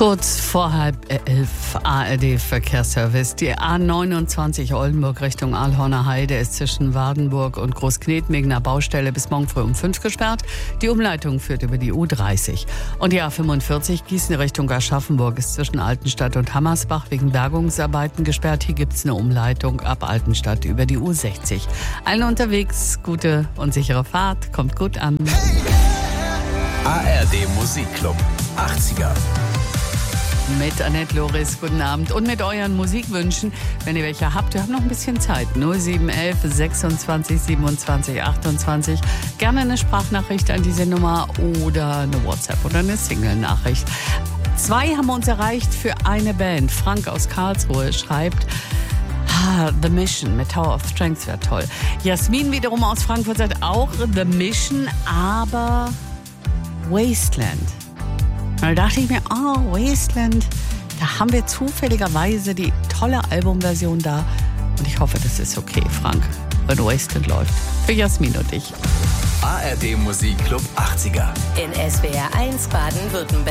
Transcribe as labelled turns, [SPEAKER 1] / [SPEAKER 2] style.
[SPEAKER 1] Kurz vor 10:30 ARD-Verkehrsservice. Die A29 Oldenburg Richtung Alhorner Heide ist zwischen Wardenburg und Großknet wegen einer Baustelle bis morgen früh um 5 gesperrt. Die Umleitung führt über die U30. Und die A45 Gießen Richtung Aschaffenburg ist zwischen Altenstadt und Hammersbach wegen Bergungsarbeiten gesperrt. Hier gibt es eine Umleitung ab Altenstadt über die U60. Allen unterwegs, gute und sichere Fahrt, kommt gut an.
[SPEAKER 2] ARD Musikclub 80er.
[SPEAKER 1] Mit Annette Loris, guten Abend. Und mit euren Musikwünschen, wenn ihr welche habt, wir haben noch ein bisschen Zeit. 0711 26 27 28. Gerne eine Sprachnachricht an diese Nummer oder eine WhatsApp oder eine Single-Nachricht. 2 haben uns erreicht für eine Band. Frank aus Karlsruhe schreibt: The Mission mit Tower of Strength wäre toll. Jasmin wiederum aus Frankfurt sagt auch The Mission, aber Wasteland. Da dachte ich mir, Wasteland, da haben wir zufälligerweise die tolle Albumversion da. Und ich hoffe, das ist okay, Frank, wenn Wasteland läuft. Für Jasmin und ich.
[SPEAKER 2] ARD Musikclub 80er.
[SPEAKER 3] In SWR 1 Baden-Württemberg.